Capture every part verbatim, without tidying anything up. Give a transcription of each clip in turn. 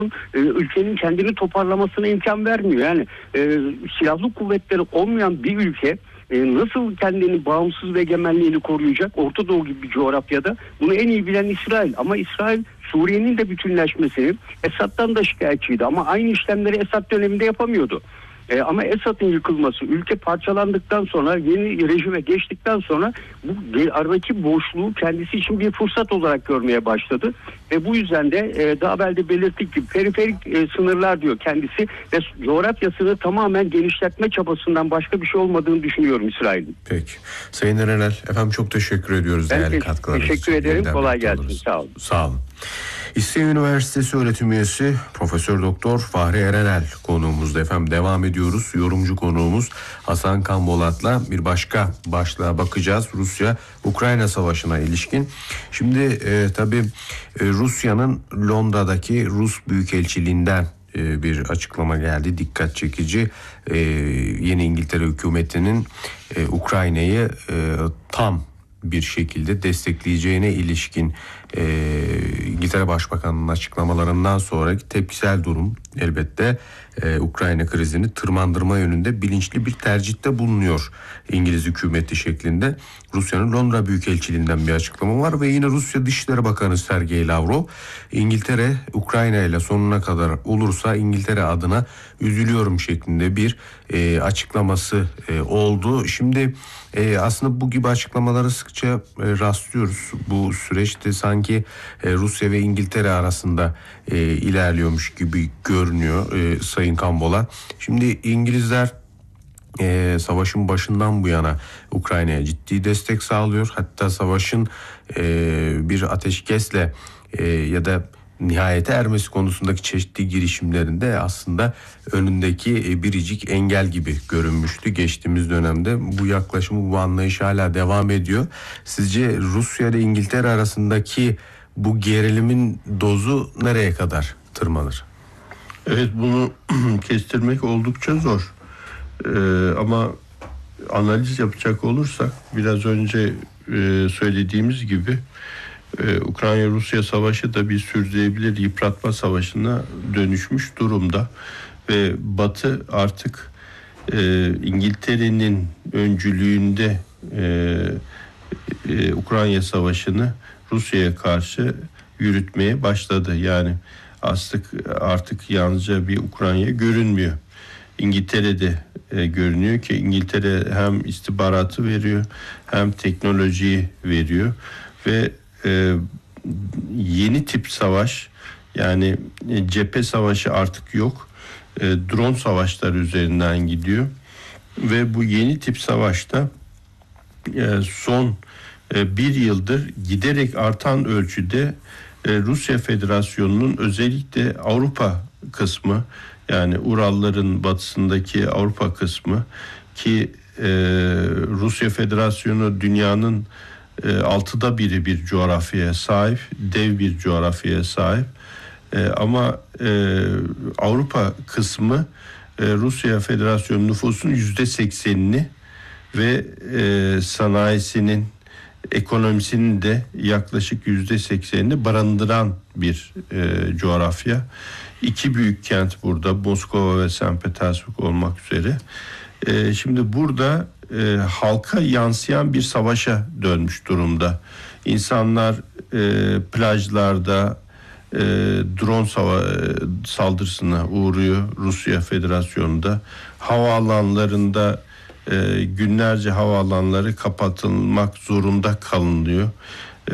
e, ülkenin kendini toparlamasına imkan vermiyor. Yani e, silahlı kuvvetleri olmayan bir ülke e, nasıl kendini bağımsız ve egemenliğini koruyacak? Orta Doğu gibi bir coğrafyada bunu en iyi bilen İsrail. Ama İsrail Suriye'nin de bütünleşmesini, Esad'dan da şikayetçiydi ama aynı işlemleri Esad döneminde yapamıyordu. E, ama Esad'ın yıkılması, ülke parçalandıktan sonra, yeni rejime geçtikten sonra bu aradaki boşluğu kendisi için bir fırsat olarak görmeye başladı. Ve bu yüzden de e, daha evvel de belirttik gibi periferik e, sınırlar diyor kendisi ve coğrafyasını tamamen genişletme çabasından başka bir şey olmadığını düşünüyorum İsrail'in. Peki. Sayın Erenel, efendim çok teşekkür ediyoruz ben değerli te- katkılarınız teşekkür için. ederim. Yeniden Kolay birlikte gelsin. oluruz. Sağ olun. Sağ olun. İstinye Üniversitesi öğretim üyesi Profesör Doktor Fahri Erenel konuğumuzda efendim. Devam ediyoruz. Yorumcu konuğumuz Hasan Kanbolat'la bir başka başlığa bakacağız. Rusya-Ukrayna savaşına ilişkin. Şimdi e, tabii e, Rusya'nın Londra'daki Rus Büyükelçiliğinden e, bir açıklama geldi. Dikkat çekici. E, yeni İngiltere hükümetinin e, Ukrayna'yı e, tam bir şekilde destekleyeceğine ilişkin e, İngiltere Başbakanı'nın açıklamalarından sonraki tepkisel durum elbette e, Ukrayna krizini tırmandırma yönünde bilinçli bir tercihte bulunuyor İngiliz hükümeti şeklinde. Rusya'nın Londra Büyükelçiliğinden bir açıklama var ve yine Rusya Dışişleri Bakanı Sergey Lavrov, İngiltere Ukrayna ile sonuna kadar olursa İngiltere adına üzülüyorum şeklinde bir e, açıklaması e, oldu. Şimdi e, aslında bu gibi açıklamalara sıkça e, rastlıyoruz. Bu süreçte sanki e, Rusya ve İngiltere arasında e, ilerliyormuş gibi görünüyor e, Sayın Kambola. Şimdi İngilizler e, savaşın başından bu yana Ukrayna'ya ciddi destek sağlıyor. Hatta savaşın e, bir ateşkesle e, ya da nihayete ermesi konusundaki çeşitli girişimlerinde aslında önündeki biricik engel gibi görünmüştü geçtiğimiz dönemde. Bu yaklaşımı, bu anlayış hala devam ediyor. Sizce Rusya ile İngiltere arasındaki bu gerilimin dozu nereye kadar tırmanır? Evet, bunu kestirmek oldukça zor. Ee, ama analiz yapacak olursak biraz önce e, söylediğimiz gibi Ee, Ukrayna-Rusya savaşı da bir sürdürülebilir yıpratma savaşına dönüşmüş durumda ve Batı artık e, İngiltere'nin öncülüğünde e, e, Ukrayna savaşını Rusya'ya karşı yürütmeye başladı. Yani artık artık yalnızca bir Ukrayna görünmüyor. İngiltere'de e, görünüyor ki İngiltere hem istihbaratı veriyor hem teknolojiyi veriyor ve Ee, yeni tip savaş, yani e, cephe savaşı artık yok. E, drone savaşları üzerinden gidiyor ve bu yeni tip savaşta e, son e, bir yıldır giderek artan ölçüde e, Rusya Federasyonu'nun özellikle Avrupa kısmı, yani Uralların batısındaki Avrupa kısmı ki e, Rusya Federasyonu dünyanın E, altıda biri bir coğrafyaya sahip, dev bir coğrafyaya sahip. E, ama e, Avrupa kısmı e, Rusya Federasyonu nüfusunun yüzde seksenini ve e, sanayisinin, ekonomisinin de yaklaşık yüzde seksenini barındıran bir e, coğrafya. İki büyük kent burada, Moskova ve Sankt Petersburg olmak üzere. E, şimdi burada e, halka yansıyan bir savaşa dönmüş durumda. İnsanlar e, plajlarda e, drone sava- saldırısına uğruyor Rusya Federasyonu'nda. Havaalanlarında e, günlerce havaalanları kapatılmak zorunda kalınıyor. E,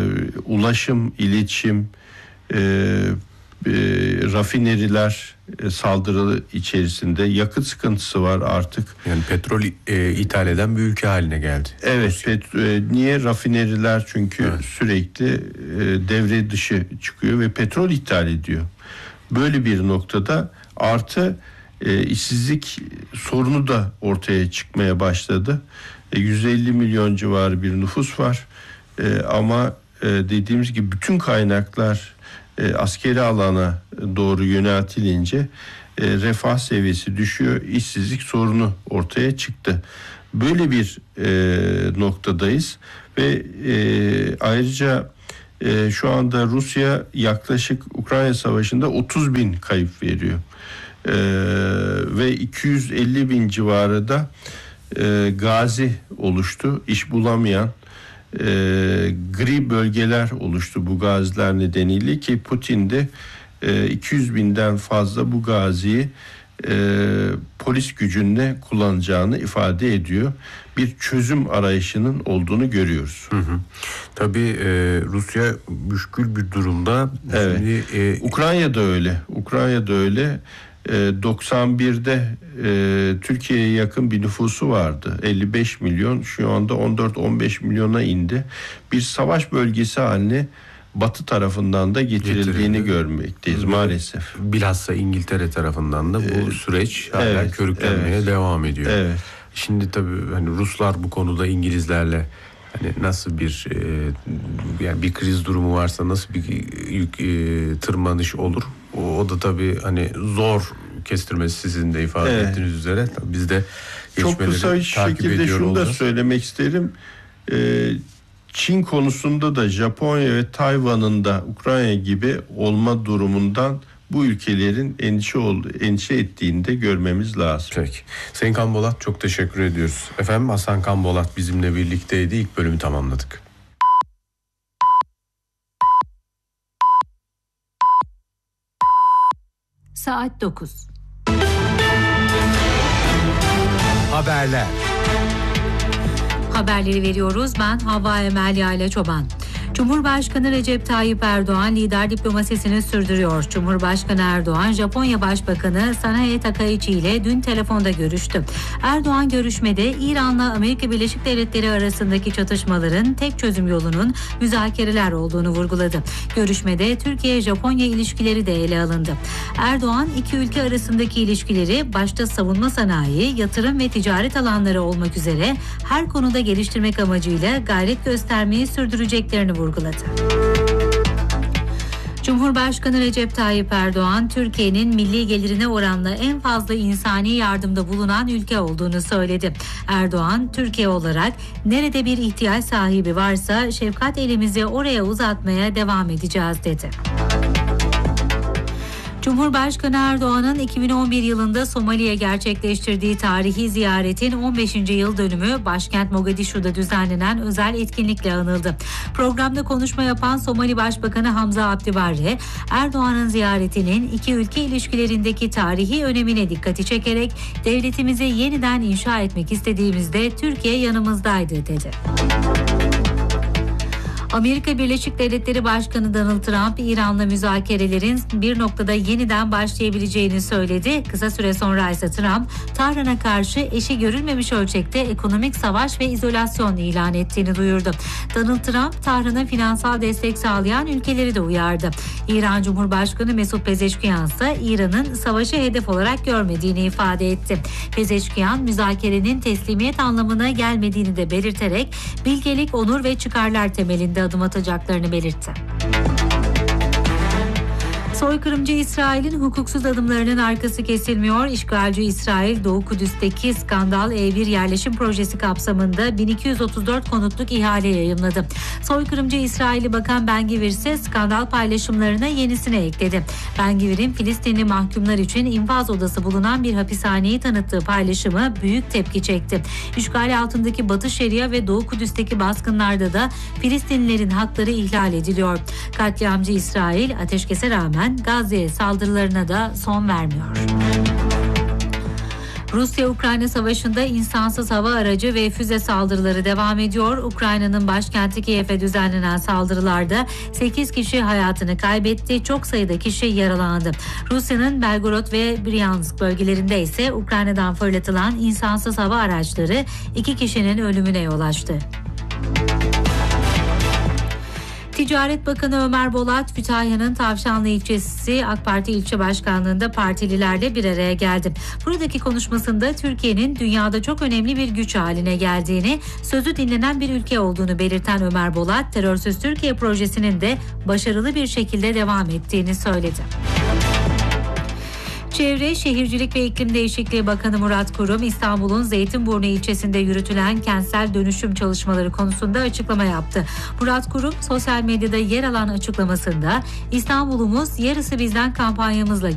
ulaşım, iletişim, e, e, rafineriler e, saldırı içerisinde, yakıt sıkıntısı var artık. Yani petrol e, ithal eden bir ülke haline geldi. Evet, pet, e, niye rafineriler? Çünkü evet. sürekli e, devre dışı çıkıyor ve petrol ithal ediyor. Böyle bir noktada artı e, işsizlik sorunu da ortaya çıkmaya başladı. E, yüz elli milyon civarı bir nüfus var. E, ama e, dediğimiz gibi bütün kaynaklar e, askeri alana doğru yöneltilince e, refah seviyesi düşüyor, işsizlik sorunu ortaya çıktı. Böyle bir e, noktadayız ve e, ayrıca e, şu anda Rusya yaklaşık Ukrayna Savaşı'nda otuz bin kayıp veriyor. E, ve iki yüz elli bin civarı da e, gazi oluştu, iş bulamayan e, gri bölgeler oluştu bu gaziler nedeniyle ki Putin de e, iki yüz binden fazla bu gaziyi e, polis gücünde kullanacağını ifade ediyor. Bir çözüm arayışının olduğunu görüyoruz. Hı hı. Tabii e, Rusya müşkül bir durumda. Evet. Şimdi, e, Ukrayna'da öyle. Ukrayna'da öyle. E, doksan birde e, Türkiye'ye yakın bir nüfusu vardı. elli beş milyon. Şu anda on dört on beş milyona indi. Bir savaş bölgesi haline Batı tarafından da getirildiğini Getirildi. görmekteyiz maalesef. Bilhassa İngiltere tarafından da bu ee, süreç hala evet, körüklenmeye evet. devam ediyor. Evet. Şimdi tabii hani Ruslar bu konuda İngilizlerle hani nasıl bir e, yani bir kriz durumu varsa nasıl bir yük, e, tırmanış olur? O, o da tabii hani zor kestirmesi sizin de ifade evet. ettiğiniz üzere. Tabii biz de çok kısa bir şekilde şunu olacağız. da söylemek isterim. Ee, Çin konusunda da Japonya ve Tayvan'ın da Ukrayna gibi olma durumundan bu ülkelerin endişe, oldu, endişe ettiğini de görmemiz lazım. Peki. Sayın Kanbolat çok teşekkür ediyoruz. Efendim Hasan Kanbolat bizimle birlikteydi. İlk bölümü tamamladık. Saat dokuz. Haberler. Haberleri veriyoruz. Ben Havva Emel Yayla Çoban. Cumhurbaşkanı Recep Tayyip Erdoğan lider diplomasisini sürdürüyor. Cumhurbaşkanı Erdoğan, Japonya Başbakanı Sanae Takaichi ile dün telefonda görüştü. Erdoğan görüşmede İran'la Amerika Birleşik Devletleri arasındaki çatışmaların tek çözüm yolunun müzakereler olduğunu vurguladı. Görüşmede Türkiye-Japonya ilişkileri de ele alındı. Erdoğan, iki ülke arasındaki ilişkileri başta savunma sanayi, yatırım ve ticaret alanları olmak üzere her konuda geliştirmek amacıyla gayret göstermeyi sürdüreceklerini vurguladı. Cumhurbaşkanı Recep Tayyip Erdoğan, Türkiye'nin milli gelirine oranla en fazla insani yardımda bulunan ülke olduğunu söyledi. Erdoğan, Türkiye olarak nerede bir ihtiyaç sahibi varsa şefkat elimizi oraya uzatmaya devam edeceğiz dedi. Cumhurbaşkanı Erdoğan'ın iki bin on bir yılında Somali'ye gerçekleştirdiği tarihi ziyaretin on beşinci yıl dönümü başkent Mogadishu'da düzenlenen özel etkinlikle anıldı. Programda konuşma yapan Somali Başbakanı Hamza Abdi Barre, Erdoğan'ın ziyaretinin iki ülke ilişkilerindeki tarihi önemine dikkati çekerek devletimizi yeniden inşa etmek istediğimizde Türkiye yanımızdaydı dedi. Amerika Birleşik Devletleri Başkanı Donald Trump, İran'la müzakerelerin bir noktada yeniden başlayabileceğini söyledi. Kısa süre sonra ise Trump, Tahran'a karşı eşi görülmemiş ölçekte ekonomik savaş ve izolasyon ilan ettiğini duyurdu. Donald Trump, Tahran'a finansal destek sağlayan ülkeleri de uyardı. İran Cumhurbaşkanı Mesut Pezeşkiyan ise İran'ın savaşı hedef olarak görmediğini ifade etti. Pezeşkiyan, müzakerenin teslimiyet anlamına gelmediğini de belirterek bilgelik, onur ve çıkarlar temelinde adım atacaklarını belirtti. Soykırımcı İsrail'in hukuksuz adımlarının arkası kesilmiyor. İşgalci İsrail, Doğu Kudüs'teki Skandal E bir yerleşim projesi kapsamında bin iki yüz otuz dört konutluk ihale yayımladı. Soykırımcı İsrail'i Bakan Ben-Gvir ise skandal paylaşımlarına yenisini ekledi. Ben-Gvir'in Filistinli mahkumlar için infaz odası bulunan bir hapishaneyi tanıttığı paylaşımı büyük tepki çekti. İşgal altındaki Batı Şeria ve Doğu Kudüs'teki baskınlarda da Filistinlilerin hakları ihlal ediliyor. Katliamcı İsrail ateşkese rağmen Gazze'ye saldırılarına da son vermiyor. Rusya-Ukrayna savaşında insansız hava aracı ve füze saldırıları devam ediyor. Ukrayna'nın başkenti Kiev'e düzenlenen saldırılarda sekiz kişi hayatını kaybetti, çok sayıda kişi yaralandı. Rusya'nın Belgorod ve Bryansk bölgelerinde ise Ukrayna'dan fırlatılan insansız hava araçları iki kişinin ölümüne yol açtı. Ticaret Bakanı Ömer Bolat, Kütahya'nın Tavşanlı ilçesi AK Parti ilçe başkanlığında partililerle bir araya geldi. Buradaki konuşmasında Türkiye'nin dünyada çok önemli bir güç haline geldiğini, sözü dinlenen bir ülke olduğunu belirten Ömer Bolat, Terörsüz Türkiye projesinin de başarılı bir şekilde devam ettiğini söyledi. Çevre, Şehircilik ve İklim Değişikliği Bakanı Murat Kurum, İstanbul'un Zeytinburnu ilçesinde yürütülen kentsel dönüşüm çalışmaları konusunda açıklama yaptı. Murat Kurum, sosyal medyada yer alan açıklamasında İstanbul'umuz yarısı bizden kampanyamızla